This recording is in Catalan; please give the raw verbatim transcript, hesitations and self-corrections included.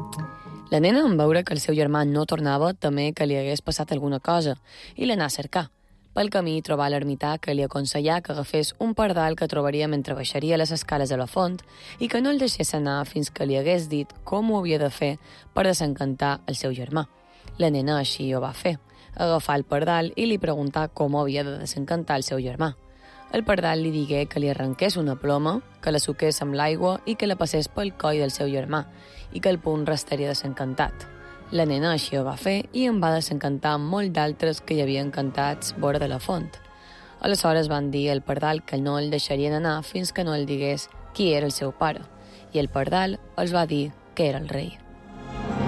La nena, en veure que el seu germà no tornava, també que li hagués passat alguna cosa, i l'anà a cercar. Pel camí trobà l'ermità que li aconsellà que agafés un pardal que trobaria mentre baixaria les escales a la font i que no el deixés anar fins que li hagués dit com ho havia de fer per desencantar el seu germà. La nena així ho va fer, agafar el pardal i li preguntà com havia de desencantar el seu germà. El pardal li digué que li arrenqués una ploma, que la suqués amb l'aigua i que la passés pel coll del seu germà i que el punt restaria desencantat. La nena així ho va fer i en va desencantar molt d'altres que hi havien cantats vora de la font. Aleshores van dir al pardal que no el deixarien anar fins que no el digués qui era el seu pare, i el pardal els va dir que era el rei.